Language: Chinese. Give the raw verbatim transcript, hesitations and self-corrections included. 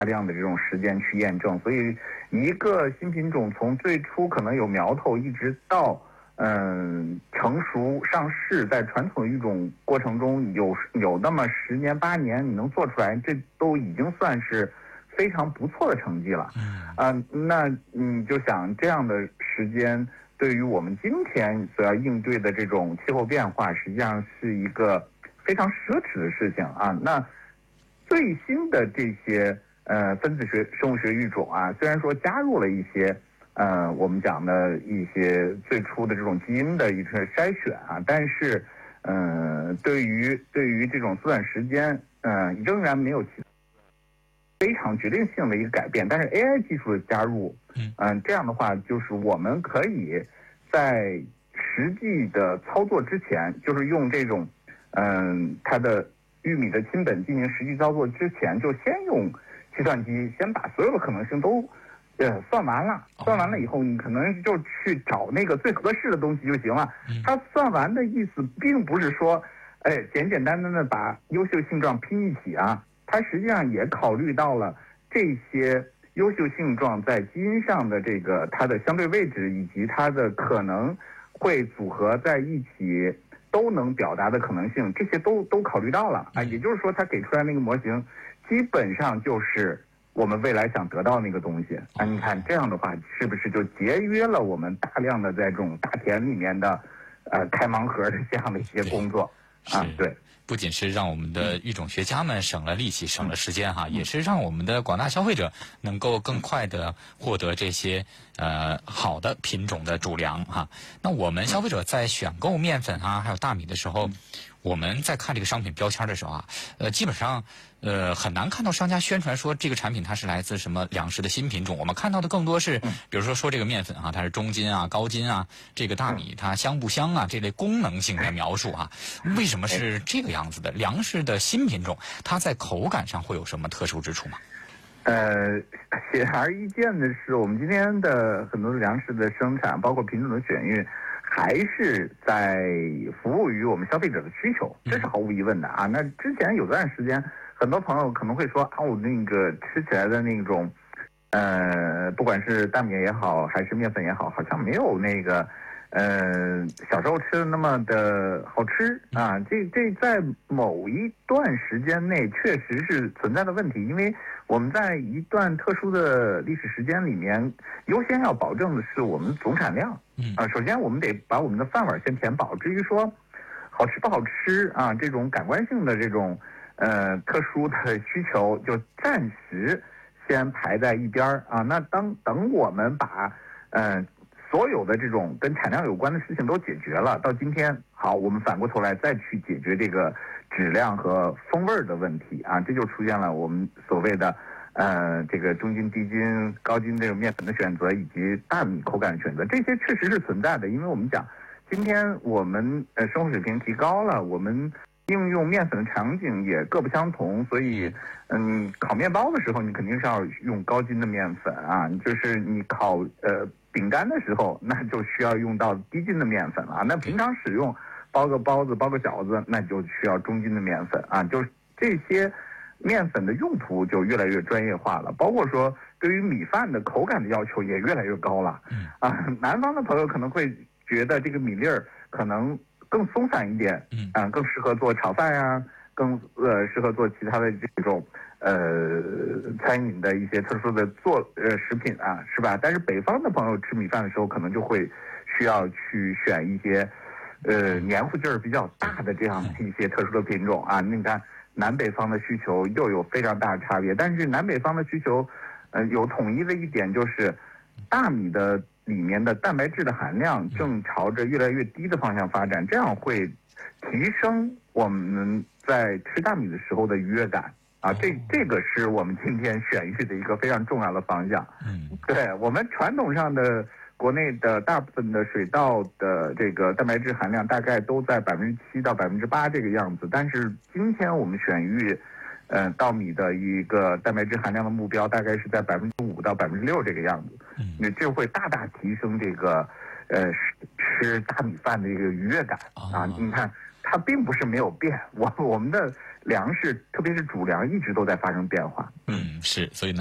大量的这种时间去验证，所以一个新品种从最初可能有苗头，一直到嗯成熟上市，在传统育种过程中有有那么十年八年，你能做出来，这都已经算是非常不错的成绩了。啊、呃，那你就想这样的时间，对于我们今天所要应对的这种气候变化，实际上是一个非常奢侈的事情啊。那最新的这些呃分子学、生物学育种啊，虽然说加入了一些呃我们讲的一些最初的这种基因的一个筛选啊，但是呃对于对于这种缩短时间，呃仍然没有起非常决定性的一个改变。但是 A I 技术的加入，嗯、呃，这样的话就是我们可以在实际的操作之前，就是用这种嗯、呃、它的玉米的亲本进行实际操作之前，就先用计算机先把所有的可能性都呃算完了，算完了以后，你可能就去找那个最合适的东西就行了。它算完的意思并不是说，哎，简简单单的把优秀性状拼一起啊，它实际上也考虑到了这些优秀性状在基因上的这个它的相对位置，以及它的可能会组合在一起都能表达的可能性，这些都都考虑到了啊。也就是说，它给出来那个模型，基本上就是我们未来想得到那个东西啊。你看这样的话，是不是就节约了我们大量的在这种大田里面的呃开盲盒的这样的一些工作啊？对。 不仅是让我们的育种学家们省了力气、省了时间哈，也是让我们的广大消费者能够更快的获得这些呃好的品种的主粮哈。那我们消费者在选购面粉啊，还有大米的时候，我们在看这个商品标签的时候啊，呃，基本上呃很难看到商家宣传说这个产品它是来自什么粮食的新品种。我们看到的更多是，比如说说这个面粉啊，它是中筋啊、高筋啊，这个大米它香不香啊，这类功能性的描述啊。为什么是这个样子的？粮食的新品种，它在口感上会有什么特殊之处吗？ 呃，显而易见的是，我们今天的很多粮食的生产，包括品种的选育，还是在服务于我们消费者的需求，这是毫无疑问的啊。那之前有段时间，很多朋友可能会说啊，我那个吃起来的那种，呃，不管是大米也好，还是面粉也好，好像没有那个，呃，小时候吃的那么的好吃啊。这这在某一段时间内确实是存在的问题，因为我们在一段特殊的历史时间里面，优先要保证的是我们总产量。啊，首先我们得把我们的饭碗先填饱。至于说好吃不好吃啊，这种感官性的这种呃特殊的需求，就暂时先排在一边儿啊。那当等我们把呃所有的这种跟产量有关的事情都解决了，到今天好，我们反过头来再去解决这个质量和风味的问题啊，这就出现了我们所谓的呃，这个中筋、低筋、高筋这种面粉的选择，以及大米口感的选择，这些确实是存在的。因为我们讲，今天我们呃生活水平提高了，我们应用面粉的场景也各不相同，所以嗯，烤面包的时候，你肯定是要用高筋的面粉啊，就是你烤呃饼干的时候，那就需要用到低筋的面粉了。那平常使用包个包子、包个饺子，那就需要中筋的面粉啊，就是这些。面粉的用途就越来越专业化了，包括说对于米饭的口感的要求也越来越高了。啊，南方的朋友可能会觉得这个米粒儿可能更松散一点，啊，更适合做炒饭呀、啊，更呃适合做其他的这种呃餐饮的一些特殊的做呃食品啊，是吧？但是北方的朋友吃米饭的时候，可能就会需要去选一些呃黏糊劲儿比较大的这样的一些特殊的品种啊，你看。南北方的需求又有非常大的差别，但是南北方的需求，呃，有统一的一点就是，大米的里面的蛋白质的含量正朝着越来越低的方向发展，这样会提升我们在吃大米的时候的愉悦感啊，这这个是我们今天选育的一个非常重要的方向。嗯，对我们传统上的。国内的大部分的水稻的这个蛋白质含量大概都在百分之七到百分之八这个样子，但是今天我们选育，呃，稻米的一个蛋白质含量的目标大概是在百分之五到百分之六这个样子，那这会大大提升这个，呃，吃大米饭的一个愉悦感啊！你看，它并不是没有变，我我们的粮食，特别是主粮，一直都在发生变化。 嗯，是，所以呢。